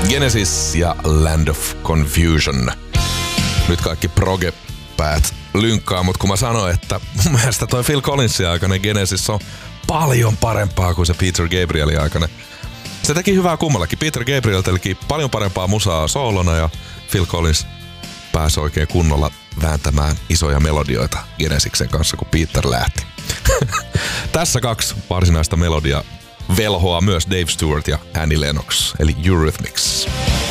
Genesis ja Land of Confusion. Nyt kaikki proge-päät lynkkaa, mutta kun mä sanoin, että mun mielestä toi Phil Collinsin aikainen Genesis on paljon parempaa kuin se Peter Gabrielin aikainen. Se teki hyvää kummallakin. Peter Gabriel teki paljon parempaa musaa soolona ja Phil Collins pääsi oikein kunnolla vääntämään isoja melodioita Genesiksen kanssa, kun Peter lähti. Tässä 2 varsinaista melodia velhoa myös Dave Stewart ja Annie Lennox, eli Eurythmics.